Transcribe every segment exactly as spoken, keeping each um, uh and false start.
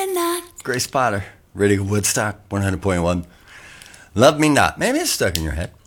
me not. Grace Potter, Radio Woodstock, one hundred point one. Love Me Not. Maybe it's stuck in your head.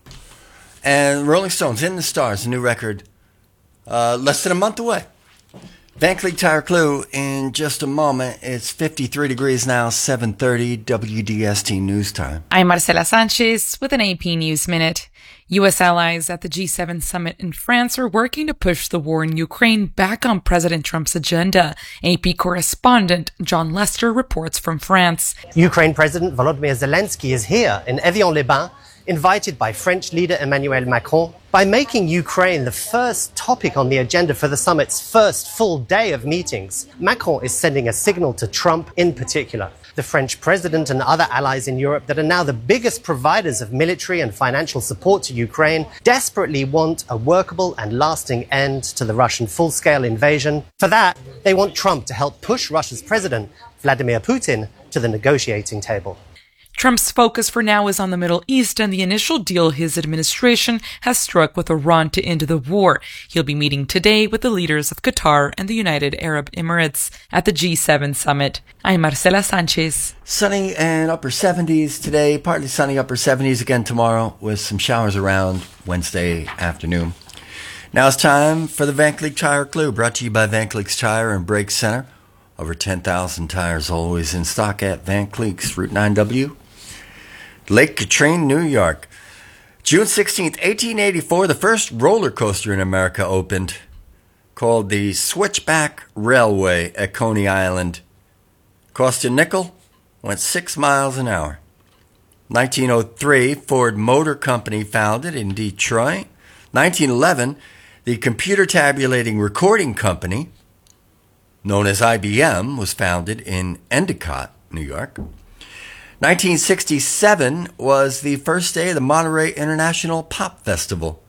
And Rolling Stones, In the Stars, a new record, uh, less than a month away. Van Cleek Tire Clue in just a moment. It's fifty-three degrees now, seven thirty, W D S T News Time. I'm Marcela Sanchez with an A P News Minute. U S allies at the G seven summit in France are working to push the war in Ukraine back on President Trump's agenda. A P correspondent John Lester reports from France. Ukraine President Volodymyr Zelensky is here in Evian-les-Bains, invited by French leader Emmanuel Macron. By making Ukraine the first topic on the agenda for the summit's first full day of meetings, Macron is sending a signal to Trump in particular. The French president and other allies in Europe that are now the biggest providers of military and financial support to Ukraine desperately want a workable and lasting end to the Russian full-scale invasion. For that, they want Trump to help push Russia's president, Vladimir Putin, to the negotiating table. Trump's focus for now is on the Middle East and the initial deal his administration has struck with Iran to end the war. He'll be meeting today with the leaders of Qatar and the United Arab Emirates at the G seven summit. I'm Marcela Sanchez. Sunny and upper seventies today, partly sunny upper seventies again tomorrow with some showers around Wednesday afternoon. Now it's time for the Van Cleek Tire Clue, brought to you by Van Cleek's Tire and Brake Center. Over ten thousand tires always in stock at Van Cleek's, Route nine W. Lake Katrine, New York. June sixteenth, eighteen eighty-four, the first roller coaster in America opened, called the Switchback Railway at Coney Island. Cost a nickel, went six miles an hour. nineteen oh three, Ford Motor Company founded in Detroit. nineteen eleven, the Computer Tabulating Recording Company, known as I B M, was founded in Endicott, New York. nineteen sixty-seven was the first day of the Monterey International Pop Festival.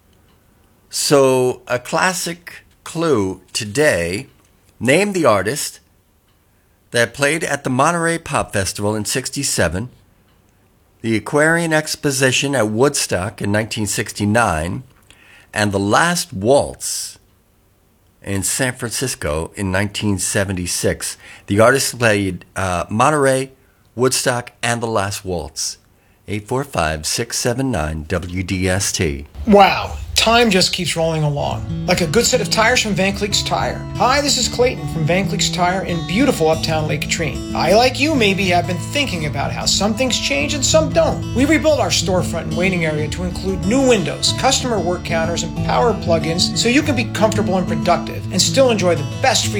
So, a classic clue today, name the artist that played at the Monterey Pop Festival in sixty-seven, the Aquarian Exposition at Woodstock in nineteen sixty-nine, and The Last Waltz in San Francisco in nineteen seventy-six. The artist played uh, Monterey, Woodstock, and The Last Waltz. eight four five, six seven nine, W D S T. Wow, time just keeps rolling along. Like a good set of tires from Van Cleek's Tire. Hi, this is Clayton from Van Cleek's Tire in beautiful uptown Lake Katrine. I, like you, maybe have been thinking about how some things change and some don't. We rebuilt our storefront and waiting area to include new windows, customer work counters, and power plug-ins so you can be comfortable and productive and still enjoy the best free